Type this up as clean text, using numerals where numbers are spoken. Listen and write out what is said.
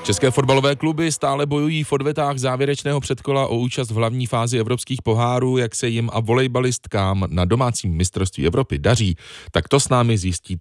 České fotbalové kluby stále bojují v odvetách závěrečného předkola o účast v hlavní fázi evropských pohárů, jak se jim a volejbalistkám na domácím mistrovství Evropy daří, tak to s námi zjistí